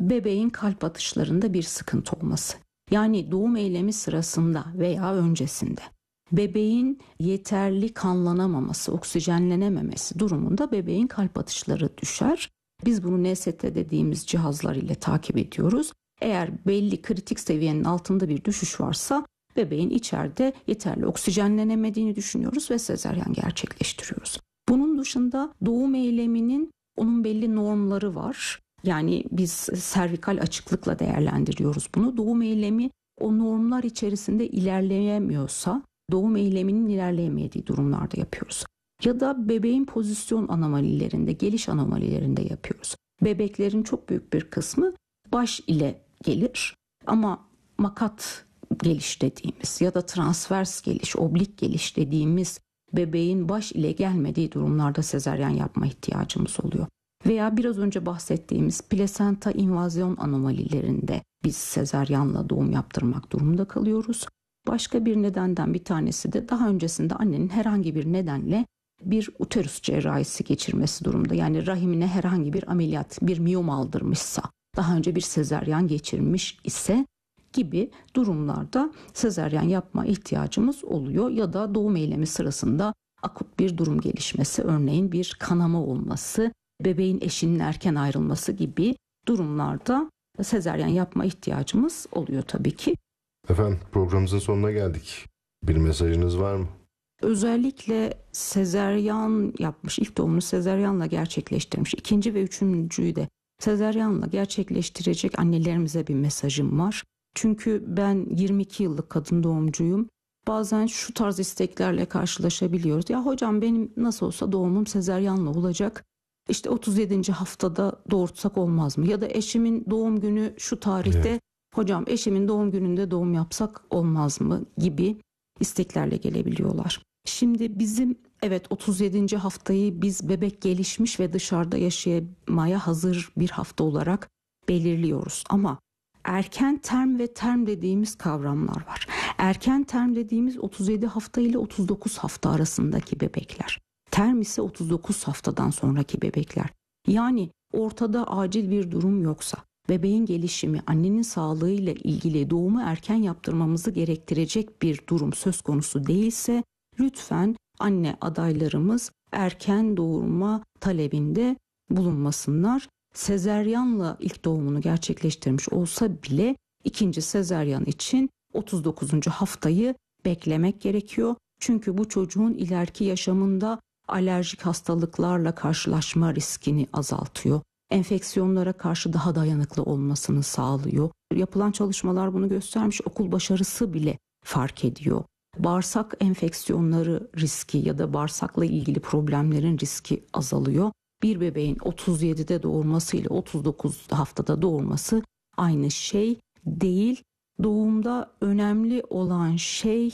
bebeğin kalp atışlarında bir sıkıntı olması. Yani doğum eylemi sırasında veya öncesinde bebeğin yeterli kanlanamaması, oksijenlenememesi durumunda bebeğin kalp atışları düşer. Biz bunu NST dediğimiz cihazlar ile takip ediyoruz. Eğer belli kritik seviyenin altında bir düşüş varsa bebeğin içeride yeterli oksijenlenemediğini düşünüyoruz ve sezaryen gerçekleştiriyoruz. Bunun dışında doğum eyleminin onun belli normları var. Yani biz servikal açıklıkla değerlendiriyoruz bunu. Doğum eylemi o normlar içerisinde ilerleyemiyorsa doğum eyleminin ilerleyemediği durumlarda yapıyoruz. Ya da bebeğin pozisyon anomalilerinde, geliş anomalilerinde yapıyoruz. Bebeklerin çok büyük bir kısmı baş ile gelir ama makat geliş dediğimiz ya da transvers geliş, oblik geliş dediğimiz bebeğin baş ile gelmediği durumlarda sezaryen yapma ihtiyacımız oluyor. Veya biraz önce bahsettiğimiz plasenta invazyon anomalilerinde biz sezaryenle doğum yaptırmak durumunda kalıyoruz. Başka bir nedenden bir tanesi de daha öncesinde annenin herhangi bir nedenle bir uterus cerrahisi geçirmesi durumunda. Yani rahimine herhangi bir ameliyat, bir miyom aldırmışsa, daha önce bir sezaryen geçirmiş ise gibi durumlarda sezaryen yapma ihtiyacımız oluyor. Ya da doğum eylemi sırasında akut bir durum gelişmesi, örneğin bir kanama olması, bebeğin eşinin erken ayrılması gibi durumlarda sezaryen yapma ihtiyacımız oluyor tabii ki. Efendim, programımızın sonuna geldik. Bir mesajınız var mı? Özellikle sezaryen yapmış, ilk doğumunu sezaryenle gerçekleştirmiş, ikinci ve üçüncüyü de sezaryenle gerçekleştirecek annelerimize bir mesajım var. Çünkü ben 22 yıllık kadın doğumcuyum. Bazen şu tarz isteklerle karşılaşabiliyoruz. Ya hocam benim nasıl olsa doğumum sezaryenle olacak. İşte 37. haftada doğurtsak olmaz mı? Ya da eşimin doğum günü şu tarihte, evet. Hocam eşimin doğum gününde doğum yapsak olmaz mı gibi isteklerle gelebiliyorlar. Şimdi bizim evet 37. haftayı biz bebek gelişmiş ve dışarıda yaşamaya hazır bir hafta olarak belirliyoruz. Ama erken term ve term dediğimiz kavramlar var. Erken term dediğimiz 37 hafta ile 39 hafta arasındaki bebekler. Term ise 39 haftadan sonraki bebekler. Yani ortada acil bir durum yoksa, bebeğin gelişimi, annenin sağlığıyla ilgili doğumu erken yaptırmamızı gerektirecek bir durum söz konusu değilse lütfen anne adaylarımız erken doğurma talebinde bulunmasınlar. Sezaryenle ilk doğumunu gerçekleştirmiş olsa bile ikinci sezaryen için 39. haftayı beklemek gerekiyor. Çünkü bu çocuğun ileriki yaşamında alerjik hastalıklarla karşılaşma riskini azaltıyor. Enfeksiyonlara karşı daha dayanıklı olmasını sağlıyor. Yapılan çalışmalar bunu göstermiş. Okul başarısı bile fark ediyor. Bağırsak enfeksiyonları riski ya da bağırsakla ilgili problemlerin riski azalıyor. Bir bebeğin 37'de doğurması ile 39 haftada doğurması aynı şey değil. Doğumda önemli olan şey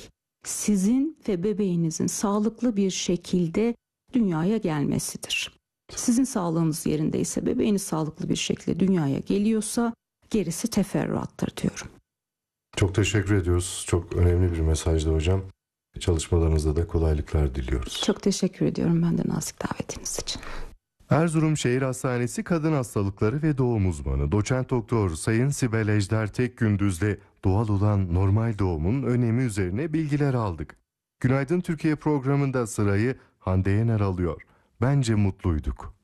sizin ve bebeğinizin sağlıklı bir şekilde dünyaya gelmesidir. Sizin sağlığınız yerindeyse, bebeğiniz sağlıklı bir şekilde dünyaya geliyorsa gerisi teferruattır diyorum. Çok teşekkür ediyoruz. Çok önemli bir mesajdı hocam. Çalışmalarınızda da kolaylıklar diliyoruz. Çok teşekkür ediyorum ben de nazik davetiniz için. Erzurum Şehir Hastanesi Kadın Hastalıkları ve Doğum Uzmanı Doçent Doktor Sayın Sibel Ejder Tekgündüz'le doğal olan normal doğumun önemi üzerine bilgiler aldık. Günaydın Türkiye programında sırayı Hande Yener alıyor. Bence mutluyduk.